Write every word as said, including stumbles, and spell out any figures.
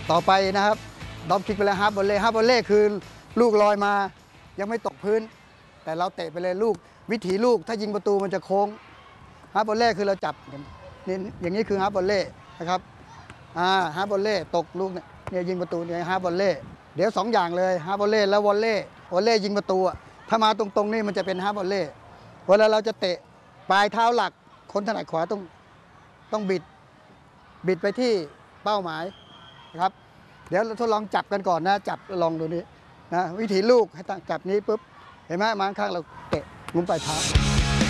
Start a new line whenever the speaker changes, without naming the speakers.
ต่อไปนะครับดอมคิกไปแล้วฮาร์ฟบอลเล่ฮาร์ฟบอลเล่คือลูกลอยมายังไม่ตกพื้นแต่เราเตะไปเลยลูกวิถีลูกถ้ายิงประตูมันจะโค้งฮาร์ฟบอลเล่คือเราจับนี่อย่างนี้คือฮาร์ฟบอลเล่นะครับอ่าฮาร์ฟบอลเล่ตกลูกเนี่ยยิงประตูเนี่ยฮาร์ฟบอลเล่เดี๋ยวสองอย่างเลยฮาร์ฟบอลเล่แล้ววอลเล่วอลเล่ยิงประตูถ้ามาตรงๆนี่มันจะเป็นฮาร์ฟบอลเล่เวลาเราจะเตะปลายเท้าหลักคนถนัดขวาต้องต้องบิดบิดไปที่เป้าหมายนะครับเดี๋ยวทดลองจับกันก่อนนะจับลองดูนี้นะวิธีลูกให้ตั้งจับนี้ปุ๊บเห็นไหมมาข้างเราเตะมุมปลายเท้า